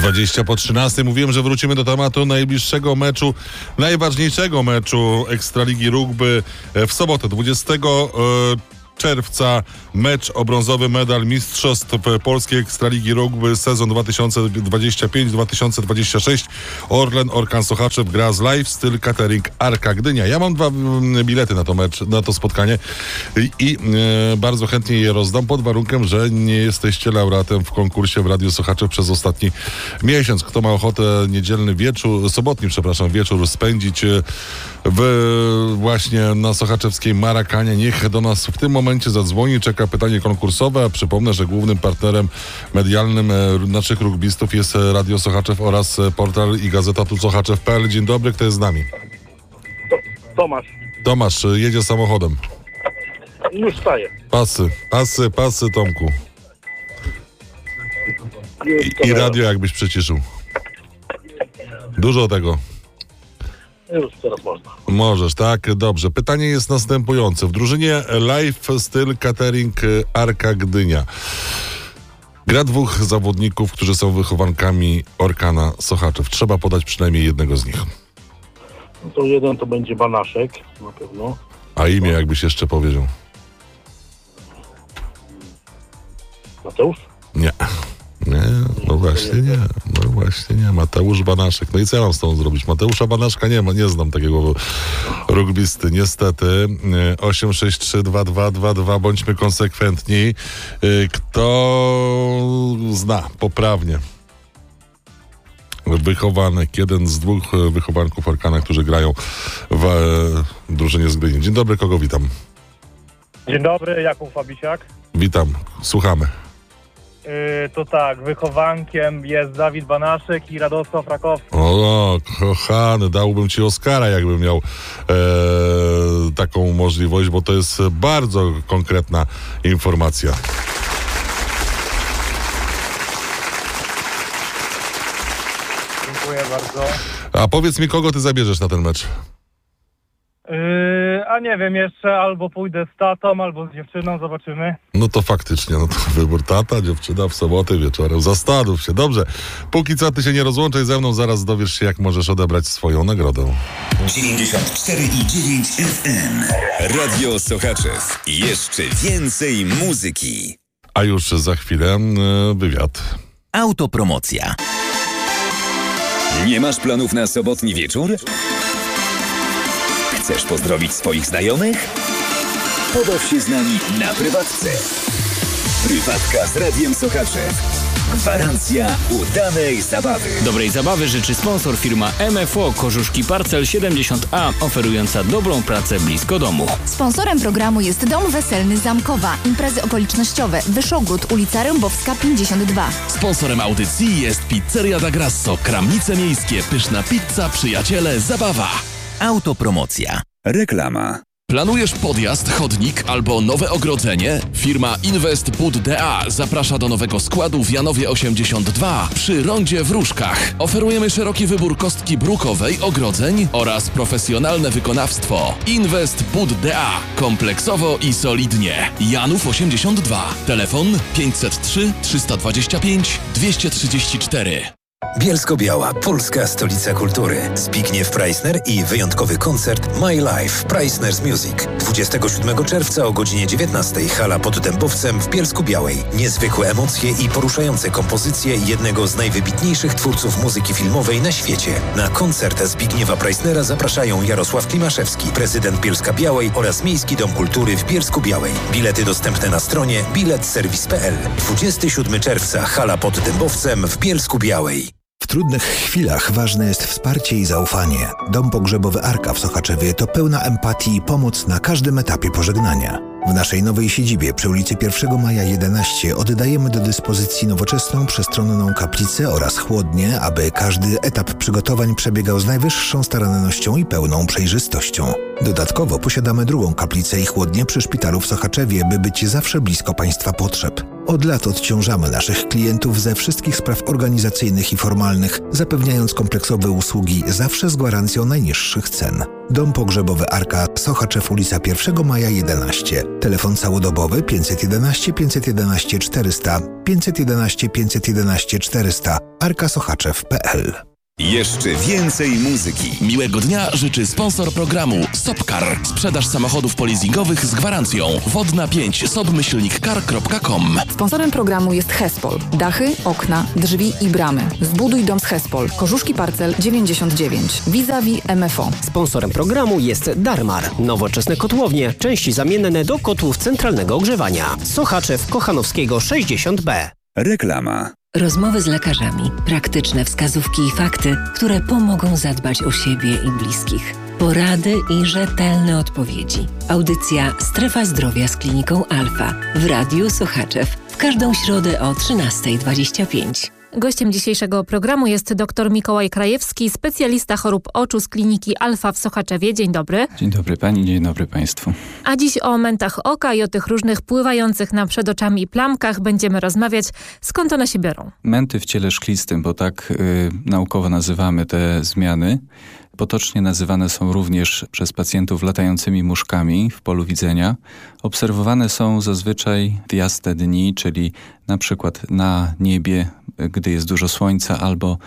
20 po 13. Mówiłem, że wrócimy do tematu najbliższego meczu, najważniejszego meczu Ekstraligi Rugby w sobotę, 20 czerwca, mecz o brązowy medal Mistrzostw Polskiej Ekstraligi Rugby sezon 2025-2026. Orlen Orkan Sochaczew gra z Lifestyle Catering Arka Gdynia. Ja mam 2 bilety na to mecz, na to spotkanie i bardzo chętnie je rozdam pod warunkiem, że nie jesteście laureatem w konkursie w Radiu Sochaczew przez ostatni miesiąc. Kto ma ochotę sobotni wieczór spędzić właśnie na sochaczewskiej Marakanie, niech do nas w tym momencie zadzwoni. Czeka pytanie konkursowe, a przypomnę, że głównym partnerem medialnym naszych rugbystów jest Radio Sochaczew oraz portal i gazeta tusochaczew.pl. Dzień dobry, kto jest z nami? Tomasz. Tomasz, jedzie samochodem. Już staję. Pasy, Tomku. I radio jakbyś przyciszył. Dużo tego. Już teraz można. Możesz, tak? Dobrze. Pytanie jest następujące. W drużynie Lifestyle Catering Arka Gdynia gra 2 zawodników, którzy są wychowankami Orkana Sochaczew. Trzeba podać przynajmniej jednego z nich. No to jeden to będzie Banaszek, na pewno. A imię jakbyś jeszcze powiedział? Mateusz? Nie, no właśnie nie. Mateusz Banaszek. No i co ja mam z tą zrobić? Mateusza Banaszka nie znam takiego rugbysty, niestety. 8632222, bądźmy konsekwentni. Kto zna poprawnie wychowanek, jeden z 2 wychowanków Orkana, którzy grają w drużynie z Gdyni. Dzień dobry, kogo witam? Dzień dobry, Jakub Fabisiak. Witam, słuchamy. To tak, wychowankiem jest Dawid Banaszek i Radosław Rakowski. O, kochany, dałbym ci Oscara, jakbym miał taką możliwość, bo to jest bardzo konkretna informacja. Dziękuję bardzo. A powiedz mi, kogo ty zabierzesz na ten mecz? A nie wiem, jeszcze albo pójdę z tatą, albo z dziewczyną, zobaczymy. No to faktycznie, to wybór tata, dziewczyna w sobotę wieczorem. Zastanów się. Dobrze, póki co ty się nie rozłączaj ze mną, zaraz dowiesz się, jak możesz odebrać swoją nagrodę. 94,9 FM. Radio Sochaczew. Jeszcze więcej muzyki. A już za chwilę wywiad. Autopromocja. Nie masz planów na sobotni wieczór? Chcesz pozdrowić swoich znajomych? Pobaw się z nami na prywatce. Prywatka z Radiem Sochaczew. Gwarancja udanej zabawy. Dobrej zabawy życzy sponsor firma MFO Kożuszki Parcel 70A, oferująca dobrą pracę blisko domu. Sponsorem programu jest Dom Weselny Zamkowa. Imprezy okolicznościowe. Wyszogród, ulica Rębowska 52. Sponsorem audycji jest Pizzeria da Grasso, Kramnice Miejskie, pyszna pizza, przyjaciele, zabawa. Autopromocja. Reklama. Planujesz podjazd, chodnik albo nowe ogrodzenie? Firma Invest Bud DA zaprasza do nowego składu w Janowie 82 przy rondzie w Różkach. Oferujemy szeroki wybór kostki brukowej, ogrodzeń oraz profesjonalne wykonawstwo. Invest Bud DA. Kompleksowo i solidnie. Janów 82. Telefon 503 325 234. Bielsko-Biała, polska stolica kultury. Zbigniew Preissner i wyjątkowy koncert My Life Preissner's Music. 27 czerwca o godzinie 19 hala pod Dębowcem w Bielsku-Białej. Niezwykłe emocje i poruszające kompozycje jednego z najwybitniejszych twórców muzyki filmowej na świecie. Na koncert Zbigniewa Preissnera zapraszają Jarosław Klimaszewski, prezydent Bielska-Białej oraz Miejski Dom Kultury w Bielsku-Białej. Bilety dostępne na stronie biletserwis.pl. 27 czerwca hala pod Dębowcem w Bielsku-Białej. W trudnych chwilach ważne jest wsparcie i zaufanie. Dom pogrzebowy Arka w Sochaczewie to pełna empatii i pomoc na każdym etapie pożegnania. W naszej nowej siedzibie przy ulicy 1 Maja 11 oddajemy do dyspozycji nowoczesną, przestronną kaplicę oraz chłodnię, aby każdy etap przygotowań przebiegał z najwyższą starannością i pełną przejrzystością. Dodatkowo posiadamy drugą kaplicę i chłodnię przy szpitalu w Sochaczewie, by być zawsze blisko Państwa potrzeb. Od lat odciążamy naszych klientów ze wszystkich spraw organizacyjnych i formalnych, zapewniając kompleksowe usługi zawsze z gwarancją najniższych cen. Dom pogrzebowy Arka, Sochaczew, ulica 1 Maja 11. Telefon całodobowy 511 511 400, 511 511 400, arkasochaczew.pl. Jeszcze więcej muzyki. Miłego dnia życzy sponsor programu Sopcar. Sprzedaż samochodów polizingowych z gwarancją. Wodna 5 sop-car.com. Sponsorem programu jest Hespol. Dachy, okna, drzwi i bramy. Zbuduj dom z Hespol. Korzuszki Parcel 99. Vis-a-vis MFO. Sponsorem programu jest Darmar. Nowoczesne kotłownie. Części zamienne do kotłów centralnego ogrzewania. Sochaczew Kochanowskiego 60B. Reklama. Rozmowy z lekarzami, praktyczne wskazówki i fakty, które pomogą zadbać o siebie i bliskich. Porady i rzetelne odpowiedzi. Audycja Strefa Zdrowia z Kliniką Alfa w Radiu Sochaczew w każdą środę o 13:25. Gościem dzisiejszego programu jest dr Mikołaj Krajewski, specjalista chorób oczu z Kliniki Alfa w Sochaczewie. Dzień dobry. Dzień dobry pani, dzień dobry państwu. A dziś o mętach oka i o tych różnych pływających nam przed oczami plamkach będziemy rozmawiać. Skąd one się biorą? Męty w ciele szklistym, bo tak naukowo nazywamy te zmiany. Potocznie nazywane są również przez pacjentów latającymi muszkami w polu widzenia. Obserwowane są zazwyczaj w jasne dni, czyli na przykład na niebie, gdy jest dużo słońca, albo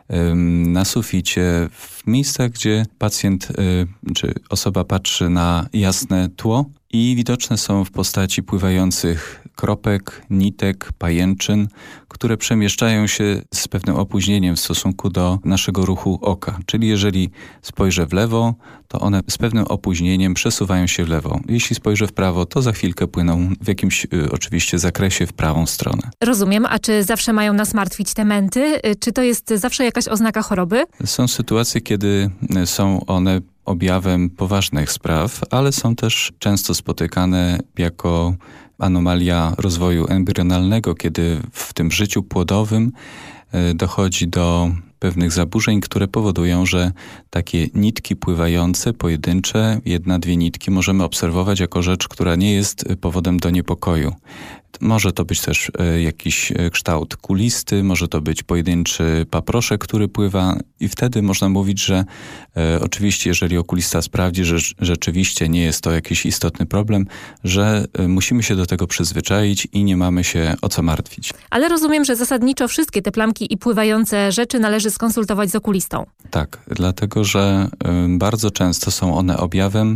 na suficie, w miejscach, gdzie pacjent czy osoba patrzy na jasne tło i widoczne są w postaci pływających kropek, nitek, pajęczyn, które przemieszczają się z pewnym opóźnieniem w stosunku do naszego ruchu oka. Czyli jeżeli spojrzę w lewo, to one z pewnym opóźnieniem przesuwają się w lewo. Jeśli spojrzę w prawo, to za chwilkę płyną w jakimś oczywiście zakresie w prawą stronę. Rozumiem, a czy zawsze mają nas martwić te męty? Czy to jest zawsze jakaś oznaka choroby? Są sytuacje, kiedy są one objawem poważnych spraw, ale są też często spotykane jako anomalia rozwoju embrionalnego, kiedy w tym życiu płodowym dochodzi do pewnych zaburzeń, które powodują, że takie nitki pływające, pojedyncze, 1-2 nitki możemy obserwować jako rzecz, która nie jest powodem do niepokoju. Może to być też jakiś kształt kulisty, może to być pojedynczy paproszek, który pływa i wtedy można mówić, że oczywiście jeżeli okulista sprawdzi, że rzeczywiście nie jest to jakiś istotny problem, że musimy się do tego przyzwyczaić i nie mamy się o co martwić. Ale rozumiem, że zasadniczo wszystkie te plamki i pływające rzeczy należy skonsultować z okulistą. Tak, dlatego że bardzo często są one objawem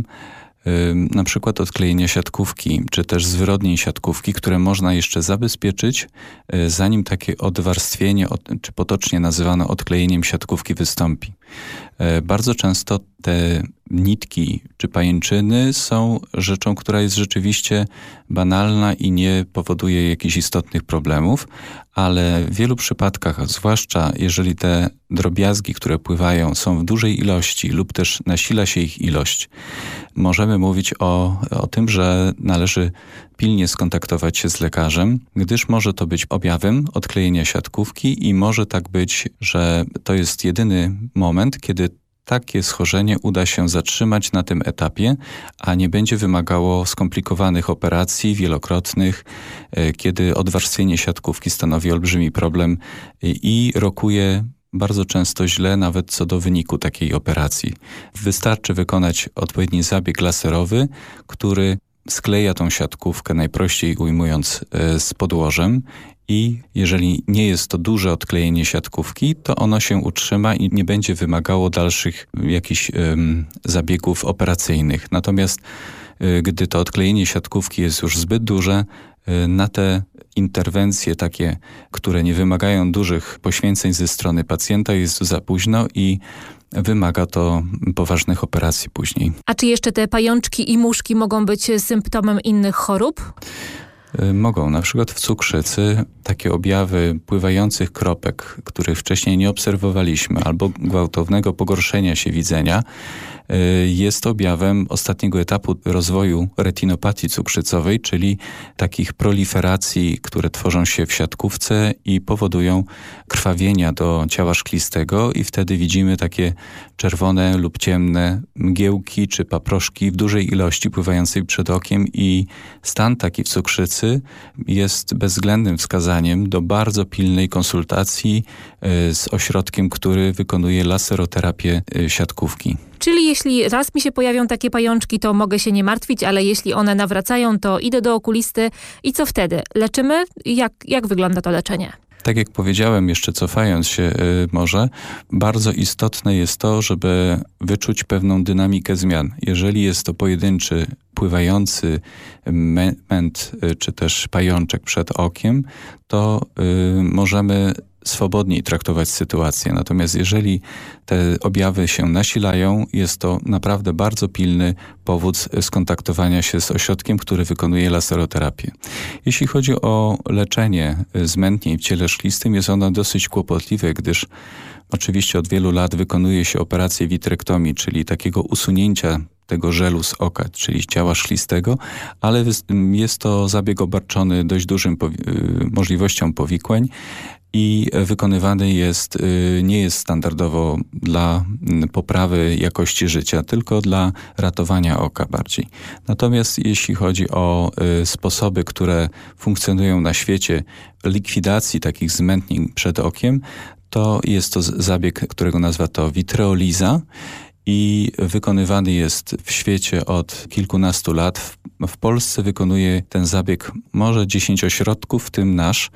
na przykład odklejenia siatkówki, czy też zwyrodnień siatkówki, które można jeszcze zabezpieczyć, zanim takie odwarstwienie, czy potocznie nazywane odklejeniem siatkówki wystąpi. Bardzo często te nitki czy pajęczyny są rzeczą, która jest rzeczywiście banalna i nie powoduje jakichś istotnych problemów, ale w wielu przypadkach, zwłaszcza jeżeli te drobiazgi, które pływają, są w dużej ilości lub też nasila się ich ilość, możemy mówić o tym, że należy pilnie skontaktować się z lekarzem, gdyż może to być objawem odklejenia siatkówki i może tak być, że to jest jedyny moment, kiedy takie schorzenie uda się zatrzymać na tym etapie, a nie będzie wymagało skomplikowanych operacji wielokrotnych, kiedy odwarstwienie siatkówki stanowi olbrzymi problem i rokuje bardzo często źle nawet co do wyniku takiej operacji. Wystarczy wykonać odpowiedni zabieg laserowy, który skleja tą siatkówkę, najprościej ujmując, z podłożem i jeżeli nie jest to duże odklejenie siatkówki, to ono się utrzyma i nie będzie wymagało dalszych jakichś zabiegów operacyjnych. Natomiast gdy to odklejenie siatkówki jest już zbyt duże, na te interwencje takie, które nie wymagają dużych poświęceń ze strony pacjenta, jest za późno i wymaga to poważnych operacji później. A czy jeszcze te pajączki i muszki mogą być symptomem innych chorób? Mogą. Na przykład w cukrzycy takie objawy pływających kropek, których wcześniej nie obserwowaliśmy, albo gwałtownego pogorszenia się widzenia, jest objawem ostatniego etapu rozwoju retinopatii cukrzycowej, czyli takich proliferacji, które tworzą się w siatkówce i powodują krwawienia do ciała szklistego i wtedy widzimy takie czerwone lub ciemne mgiełki czy paproszki w dużej ilości pływającej przed okiem i stan taki w cukrzycy jest bezwzględnym wskazaniem do bardzo pilnej konsultacji z ośrodkiem, który wykonuje laseroterapię siatkówki. Czyli jeśli raz mi się pojawią takie pajączki, to mogę się nie martwić, ale jeśli one nawracają, to idę do okulisty i co wtedy? Leczymy? Jak wygląda to leczenie? Tak jak powiedziałem, jeszcze cofając się może, bardzo istotne jest to, żeby wyczuć pewną dynamikę zmian. Jeżeli jest to pojedynczy, pływający męt czy też pajączek przed okiem, to możemy swobodniej traktować sytuację. Natomiast jeżeli te objawy się nasilają, jest to naprawdę bardzo pilny powód skontaktowania się z ośrodkiem, który wykonuje laseroterapię. Jeśli chodzi o leczenie zmętnień w ciele szklistym, jest ono dosyć kłopotliwe, gdyż oczywiście od wielu lat wykonuje się operację vitrektomii, czyli takiego usunięcia tego żelu z oka, czyli ciała szklistego, ale jest to zabieg obarczony dość dużym możliwością powikłań i wykonywany nie jest standardowo dla poprawy jakości życia, tylko dla ratowania oka bardziej. Natomiast jeśli chodzi o sposoby, które funkcjonują na świecie likwidacji takich zmętnień przed okiem, to jest to zabieg, którego nazwa to vitreoliza i wykonywany jest w świecie od kilkunastu lat. W Polsce wykonuje ten zabieg może 10 ośrodków, w tym nasz.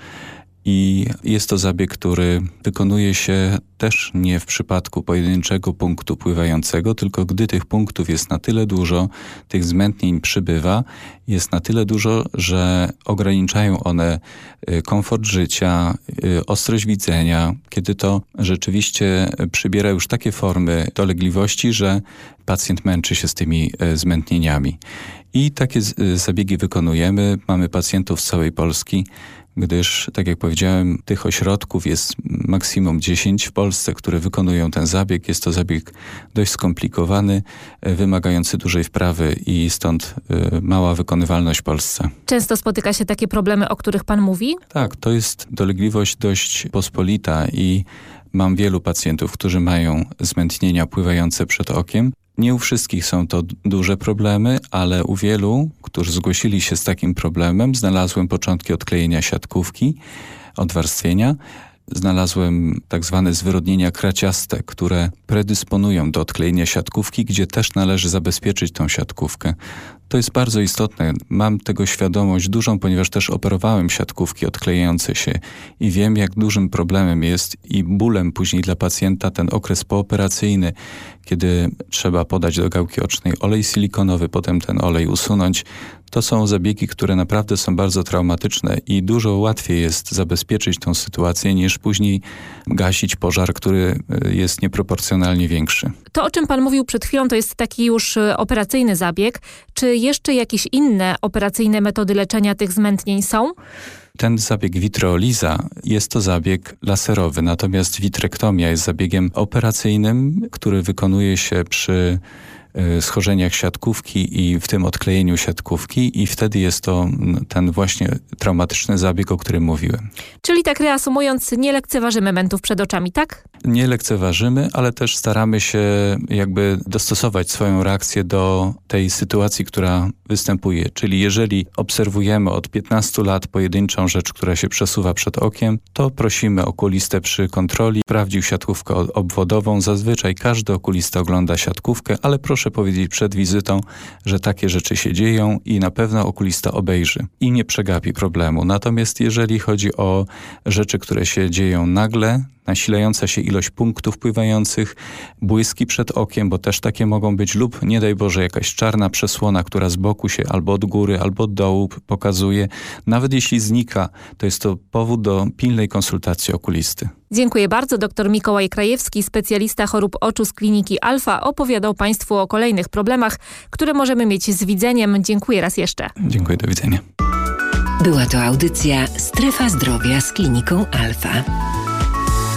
I jest to zabieg, który wykonuje się też nie w przypadku pojedynczego punktu pływającego, tylko gdy tych punktów jest na tyle dużo, tych zmętnień przybywa, jest na tyle dużo, że ograniczają one komfort życia, ostrość widzenia, kiedy to rzeczywiście przybiera już takie formy dolegliwości, że pacjent męczy się z tymi zmętnieniami. I takie zabiegi wykonujemy. Mamy pacjentów z całej Polski, gdyż, tak jak powiedziałem, tych ośrodków jest maksimum 10 w Polsce, które wykonują ten zabieg. Jest to zabieg dość skomplikowany, wymagający dużej wprawy i stąd mała wykonywalność w Polsce. Często spotyka się takie problemy, o których pan mówi? Tak, to jest dolegliwość dość pospolita i mam wielu pacjentów, którzy mają zmętnienia pływające przed okiem. Nie u wszystkich są to duże problemy, ale u wielu, którzy zgłosili się z takim problemem, znalazłem początki odklejenia siatkówki, odwarstwienia. Znalazłem tak zwane zwyrodnienia kraciaste, które predysponują do odklejenia siatkówki, gdzie też należy zabezpieczyć tą siatkówkę. To jest bardzo istotne. Mam tego świadomość dużą, ponieważ też operowałem siatkówki odklejające się i wiem, jak dużym problemem jest i bólem później dla pacjenta ten okres pooperacyjny, kiedy trzeba podać do gałki ocznej olej silikonowy, potem ten olej usunąć. To są zabiegi, które naprawdę są bardzo traumatyczne i dużo łatwiej jest zabezpieczyć tą sytuację, niż później gasić pożar, który jest nieproporcjonalnie większy. To, o czym pan mówił przed chwilą, to jest taki już operacyjny zabieg. Czy jeszcze jakieś inne operacyjne metody leczenia tych zmętnień są? Ten zabieg vitreoliza jest to zabieg laserowy, natomiast vitrektomia jest zabiegiem operacyjnym, który wykonuje się przy schorzeniach siatkówki i w tym odklejeniu siatkówki i wtedy jest to ten właśnie traumatyczny zabieg, o którym mówiłem. Czyli tak reasumując, nie lekceważymy mętów przed oczami, tak? Nie lekceważymy, ale też staramy się jakby dostosować swoją reakcję do tej sytuacji, która występuje. Czyli jeżeli obserwujemy od 15 lat pojedynczą rzecz, która się przesuwa przed okiem, to prosimy okulistę przy kontroli, sprawdził siatkówkę obwodową. Zazwyczaj każdy okulista ogląda siatkówkę, ale proszę powiedzieć przed wizytą, że takie rzeczy się dzieją i na pewno okulista obejrzy i nie przegapi problemu. Natomiast jeżeli chodzi o rzeczy, które się dzieją nagle, nasilająca się ilość punktów pływających, błyski przed okiem, bo też takie mogą być, lub nie daj Boże jakaś czarna przesłona, która z boku się albo od góry, albo od dołu pokazuje. Nawet jeśli znika, to jest to powód do pilnej konsultacji okulisty. Dziękuję bardzo. Dr Mikołaj Krajewski, specjalista chorób oczu z kliniki Alfa, opowiadał Państwu o kolejnych problemach, które możemy mieć z widzeniem. Dziękuję raz jeszcze. Dziękuję, do widzenia. Była to audycja Strefa Zdrowia z kliniką Alfa.